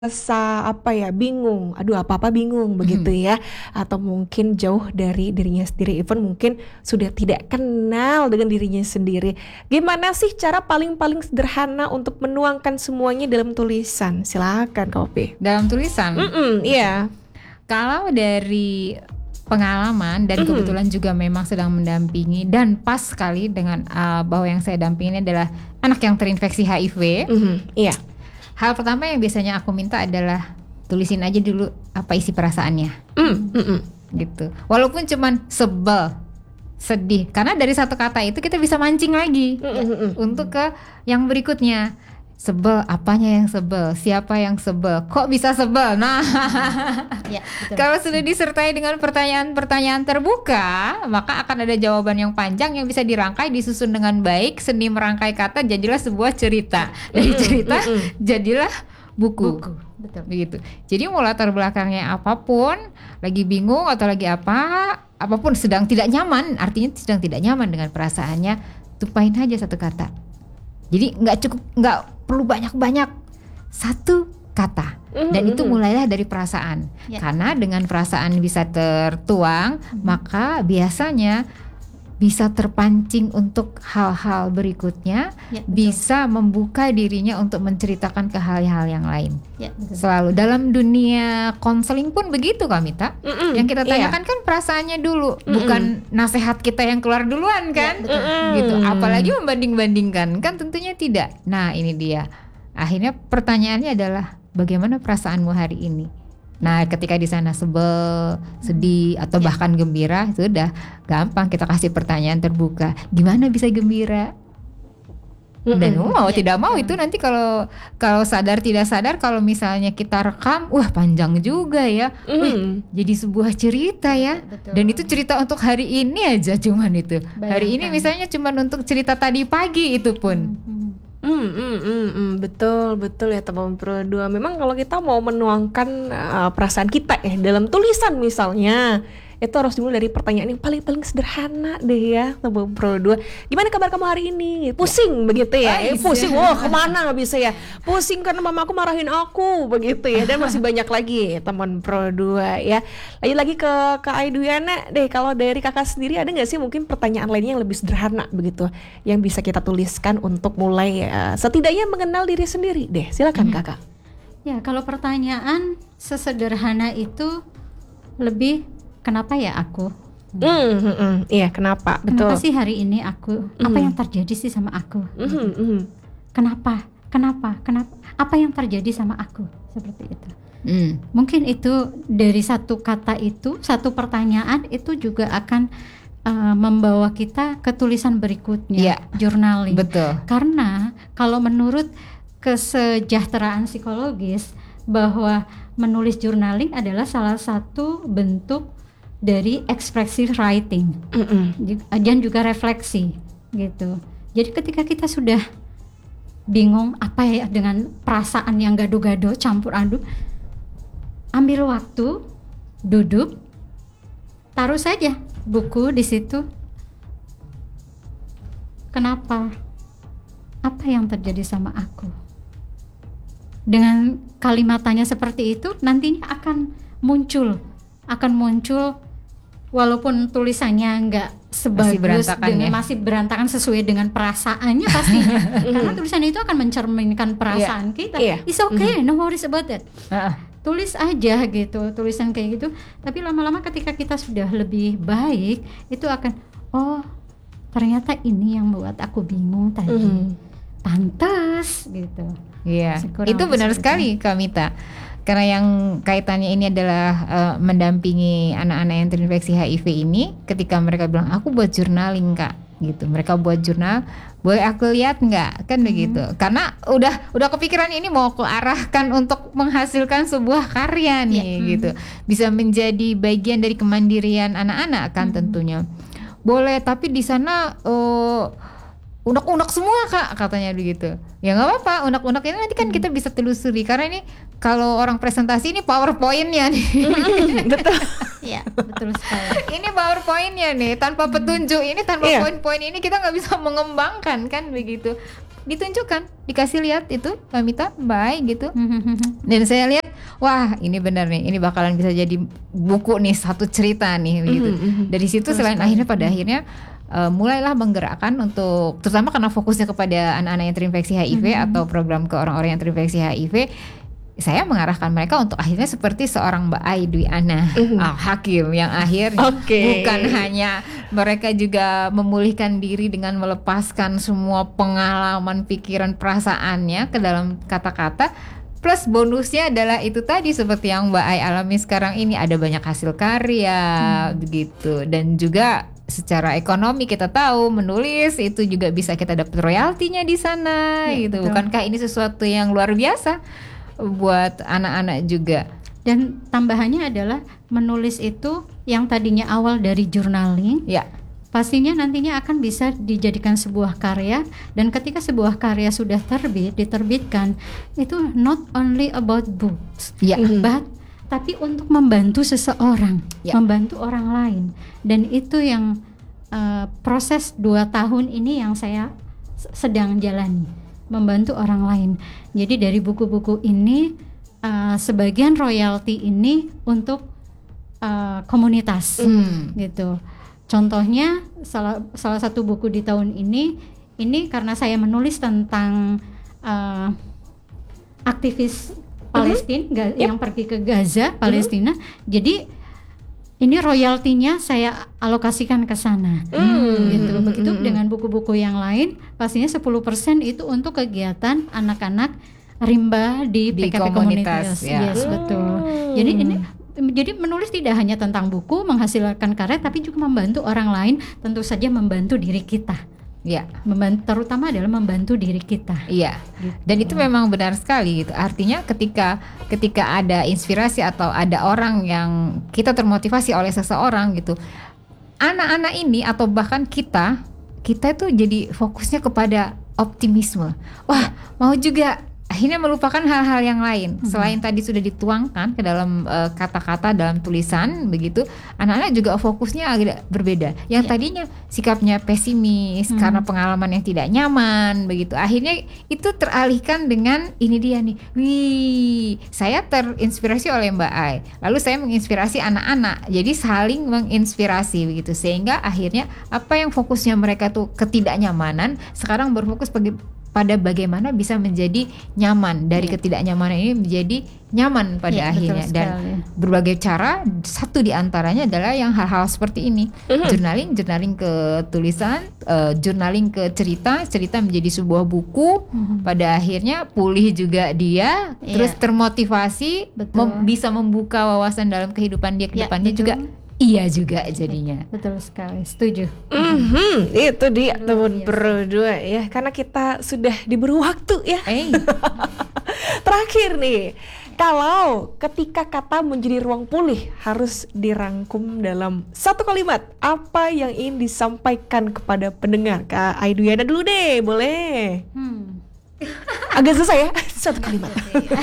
Rasa apa ya, bingung, aduh apa-apa bingung begitu ya, atau mungkin jauh dari dirinya sendiri, even mungkin sudah tidak kenal dengan dirinya sendiri. Gimana sih cara paling-paling sederhana untuk menuangkan semuanya dalam tulisan? Silakan Kopi. Dalam tulisan. Iya. Kalau dari pengalaman dan kebetulan juga memang sedang mendampingi dan pas sekali dengan bahwa yang saya dampingi ini adalah anak yang terinfeksi HIV. Iya. Hal pertama yang biasanya aku minta adalah tulisin aja dulu apa isi perasaannya, gitu. Walaupun cuman sebel, sedih, karena dari satu kata itu kita bisa mancing lagi untuk ke yang berikutnya. Sebel, apanya yang sebel, siapa yang sebel, kok bisa sebel. Nah, Ya, betul. kalau sudah disertai dengan pertanyaan-pertanyaan terbuka, maka akan ada jawaban yang panjang yang bisa dirangkai, disusun dengan baik. Seni merangkai kata jadilah sebuah cerita. Dari cerita jadilah buku. Betul. Begitu. Jadi mau latar belakangnya apapun, lagi bingung atau lagi apapun sedang tidak nyaman, artinya sedang tidak nyaman dengan perasaannya, tumpahin aja satu kata. Jadi nggak perlu banyak-banyak, satu kata. Dan itu mulailah dari perasaan. Ya. Karena dengan perasaan bisa tertuang, maka biasanya bisa terpancing untuk hal-hal berikutnya, Ya, betul. bisa membuka dirinya untuk menceritakan ke hal-hal yang lain. Ya, betul. Selalu dalam dunia konseling pun begitu Kak Mita. Yang kita Iya. tanyakan kan perasaannya dulu, bukan nasihat kita yang keluar duluan kan? betul. Gitu. Apalagi membanding-bandingkan, kan tentunya tidak. Nah, ini dia. Akhirnya pertanyaannya adalah bagaimana perasaanmu hari ini? Nah, ketika di sana sebel, sedih atau bahkan gembira, sudah gampang kita kasih pertanyaan terbuka. Gimana bisa gembira? Dan mau tidak mau itu nanti kalau sadar tidak sadar, kalau misalnya kita rekam, wah panjang juga ya. Wih, jadi sebuah cerita ya. Betul. Dan itu cerita untuk hari ini aja cuman itu. Hari ini Bayangkan. misalnya cuman untuk cerita tadi pagi itu pun. Betul ya teman Pro 2. Memang kalau kita mau menuangkan perasaan kita ya dalam tulisan misalnya, itu harus dimulai dari pertanyaan yang paling sederhana deh ya teman Pro 2. Gimana kabar kamu hari ini? Pusing begitu ya? Pusing, wah kemana nggak bisa ya? Pusing karena mama aku marahin aku begitu ya. Dan masih banyak lagi teman Pro 2 ya. Lagi ke Kak Aiduyana deh. Kalau dari kakak sendiri ada nggak sih mungkin pertanyaan lainnya yang lebih sederhana begitu, yang bisa kita tuliskan untuk mulai setidaknya mengenal diri sendiri deh. Silakan kakak. Ya, kalau pertanyaan sesederhana itu lebih kenapa ya aku? Iya, kenapa? Kenapa Betul. sih hari ini aku? Apa yang terjadi sih sama aku? Kenapa? Apa yang terjadi sama aku? Seperti itu. Mungkin itu dari satu kata itu, satu pertanyaan itu juga akan membawa kita ke tulisan berikutnya, Iya. journaling. Betul. Karena kalau menurut kesejahteraan psikologis bahwa menulis journaling adalah salah satu bentuk dari expressive writing dan juga refleksi gitu. Jadi ketika kita sudah bingung apa ya dengan perasaan yang gado-gado campur aduk, ambil waktu, duduk, taruh saja buku di situ. Kenapa? Apa yang terjadi sama aku? Dengan kalimat tanya seperti itu nantinya akan muncul walaupun tulisannya nggak sebagus masih berantakan sesuai dengan perasaannya pastinya. Karena tulisan itu akan mencerminkan perasaan kita. It's okay, no worries about that. Tulis aja gitu, tulisan kayak gitu. Tapi lama-lama ketika kita sudah lebih baik, itu akan ternyata ini yang membuat aku bingung tadi. Pantes gitu. Iya, Kurang itu lebih benar seperti sekali Kak Mita. Karena yang kaitannya ini adalah mendampingi anak-anak yang terinfeksi HIV ini, ketika mereka bilang aku buat journaling Kak, gitu. Mereka buat jurnal, boleh aku lihat nggak? Kan begitu. Karena udah kepikiran ini mau aku arahkan untuk menghasilkan sebuah karya nih, gitu. Bisa menjadi bagian dari kemandirian anak-anak kan tentunya. Boleh, tapi di sana unek-unek semua Kak, katanya begitu. Ya nggak apa-apa, unek-unek ini nanti kan kita bisa telusuri, karena ini kalau orang presentasi ini PowerPoint-nya nih. Betul. Ya, betul sekali. Ini PowerPoint-nya nih, tanpa petunjuk ini, tanpa poin-poin ini kita nggak bisa mengembangkan kan begitu. ditunjukkan, dikasih lihat itu Mbak Mita, Mbak Ai gitu. Dan saya lihat, wah ini benar nih, ini bakalan bisa jadi buku nih, satu cerita nih gitu. Dari situ selain akhirnya pada akhirnya mulailah menggerakkan untuk, terutama karena fokusnya kepada anak-anak yang terinfeksi HIV atau program ke orang-orang yang terinfeksi HIV, saya mengarahkan mereka untuk akhirnya seperti seorang Mbak Ai Dwi Ana Hakim yang akhirnya bukan hanya mereka juga memulihkan diri dengan melepaskan semua pengalaman, pikiran, perasaannya ke dalam kata-kata. Plus bonusnya adalah itu tadi seperti yang Mbak Ai alami sekarang ini, ada banyak hasil karya begitu, dan juga secara ekonomi kita tahu menulis itu juga bisa kita dapat royaltinya di sana gitu. Bukankah ini sesuatu yang luar biasa buat anak-anak juga? Dan tambahannya adalah menulis itu yang tadinya awal dari journaling, pastinya nantinya akan bisa dijadikan sebuah karya. Dan ketika sebuah karya sudah diterbitkan, itu not only about books, but tapi untuk membantu seseorang, membantu orang lain. Dan itu yang proses 2 tahun ini yang saya sedang jalani, membantu orang lain. Jadi dari buku-buku ini sebagian royalti ini untuk komunitas gitu. Contohnya salah satu buku di tahun ini karena saya menulis tentang aktivis Palestina yang pergi ke Gaza, Palestina. Jadi ini royaltinya saya alokasikan ke sana. Gitu. Begitu dengan buku-buku yang lain, pastinya 10% itu untuk kegiatan anak-anak rimba di PKP komunitas. Yes, betul. Jadi menulis tidak hanya tentang buku, menghasilkan karya, tapi juga membantu orang lain, tentu saja membantu diri kita. Terutama adalah membantu diri kita. Gitu. Dan itu memang benar sekali gitu. Artinya ketika ada inspirasi atau ada orang yang kita termotivasi oleh seseorang gitu, anak-anak ini atau bahkan kita tuh jadi fokusnya kepada optimisme. Wah, mau juga akhirnya melupakan hal-hal yang lain. Selain tadi sudah dituangkan ke dalam kata-kata dalam tulisan begitu, anak-anak juga fokusnya agak berbeda. Yang tadinya sikapnya pesimis karena pengalaman yang tidak nyaman begitu, akhirnya itu teralihkan dengan ini dia nih, wih, saya terinspirasi oleh Mbak Ai, lalu saya menginspirasi anak-anak, jadi saling menginspirasi begitu, sehingga akhirnya apa yang fokusnya mereka tuh ketidaknyamanan sekarang berfokus pada bagaimana bisa menjadi nyaman, dari ketidaknyamanan ini menjadi nyaman pada akhirnya. Dan berbagai cara, satu di antaranya adalah yang hal-hal seperti ini, journaling ke tulisan, journaling ke cerita menjadi sebuah buku, pada akhirnya pulih juga dia, terus termotivasi, bisa membuka wawasan dalam kehidupan dia ke depannya juga. Iya juga jadinya. Betul sekali, setuju. Itu dia teman berdua ya, karena kita sudah diberi waktu ya. Terakhir nih, kalau ketika kata menjadi ruang pulih harus dirangkum dalam satu kalimat, apa yang ingin disampaikan kepada pendengar? Kak Aidiana dulu deh, boleh? Agak susah ya, satu kalimat.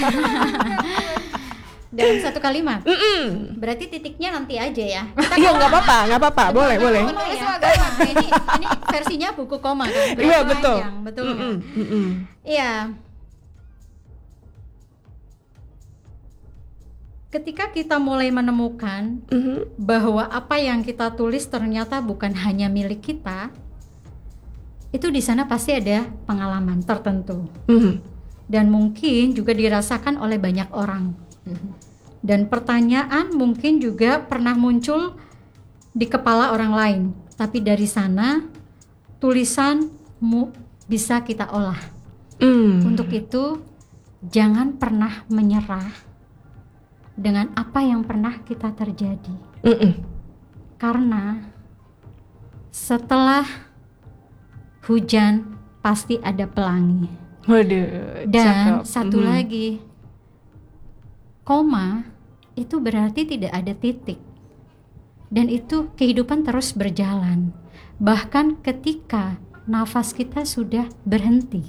Dalam satu kalimat. Berarti titiknya nanti aja ya. Iya, nggak apa-apa, boleh. Ini versinya buku koma kan. Iya, betul. Iya. Ketika kita mulai menemukan bahwa apa yang kita tulis ternyata bukan hanya milik kita, itu di sana pasti ada pengalaman tertentu. Dan mungkin juga dirasakan oleh banyak orang. Dan pertanyaan mungkin juga pernah muncul di kepala orang lain, tapi dari sana tulisanmu bisa kita olah. Untuk itu jangan pernah menyerah dengan apa yang pernah kita terjadi. Karena setelah hujan pasti ada pelangi. Dan satu lagi, koma itu berarti tidak ada titik, dan itu kehidupan terus berjalan. Bahkan ketika nafas kita sudah berhenti,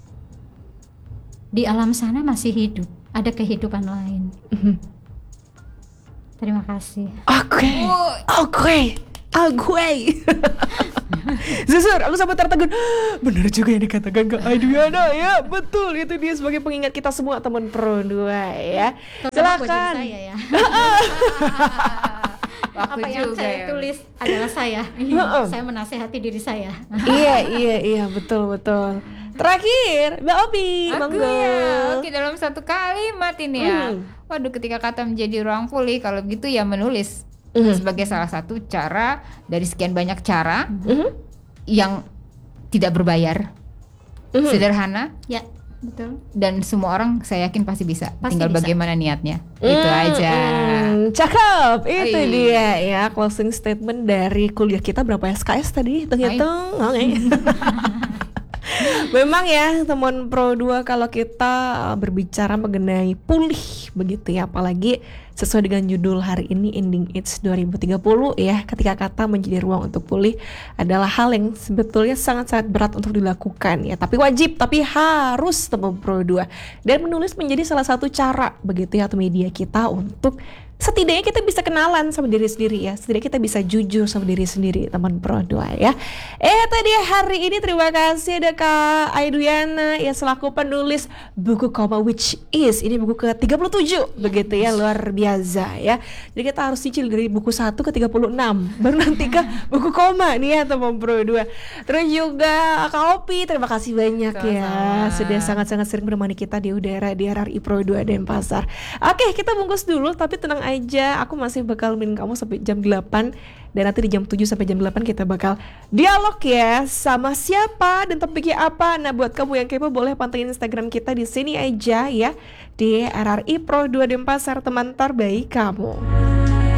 di alam sana masih hidup, ada kehidupan lain. Terima kasih. Oke. Aguay. Zusur, aku sampai tertegun. Bener juga yang dikatakan Kak Adriana ya. Betul, itu dia sebagai pengingat kita semua teman Pro 2 ya. Silakan. Saya ya. Aku Apa yang juga saya ya. tulis adalah saya. Saya menasehati diri saya. Iya, betul. Terakhir, Mbak Opi, Aku monggo. ya, oke dalam satu kalimat ini ya. Hmm. Waduh, ketika kata menjadi ruang pulih, kalau begitu ya menulis sebagai salah satu cara dari sekian banyak cara yang tidak berbayar, sederhana, Ya, betul. dan semua orang saya yakin pasti bisa. Pasti Tinggal bisa. bagaimana niatnya. Itu aja. Cakep, itu Oi. dia ya closing statement dari kuliah kita. Berapa SKS tadi? Hitung-hitung. Oke. Memang ya teman Pro 2 kalau kita berbicara mengenai pulih begitu ya, apalagi sesuai dengan judul hari ini Ending Age 2030 ya, ketika kata menjadi ruang untuk pulih adalah hal yang sebetulnya sangat-sangat berat untuk dilakukan ya, tapi wajib, tapi harus teman Pro 2, dan menulis menjadi salah satu cara begitu ya, atau media kita untuk setidaknya kita bisa kenalan sama diri sendiri ya, setidaknya kita bisa jujur sama diri sendiri teman Pro 2 ya. Tadi hari ini terima kasih ada Kak Adriana ya selaku penulis buku Koma, which is ini buku ke-37 begitu ya, luar biasa ya. Jadi kita harus cicil dari buku 1 ke 36 baru nanti ke buku Koma nih ya teman Pro 2. Terus juga Kak Opi, terima kasih banyak ya, sudah sangat-sangat sering menemani kita di udara di RRI Pro 2 Denpasar. Oke, kita bungkus dulu, tapi tenang aja, aku masih bakal nemenin kamu sampai jam 8, dan nanti di jam 7 sampai jam 8 kita bakal dialog ya sama siapa dan topiknya apa. Nah, buat kamu yang kepo boleh pantengin Instagram kita di sini aja ya, di RRI Pro 2 Denpasar, teman terbaik kamu.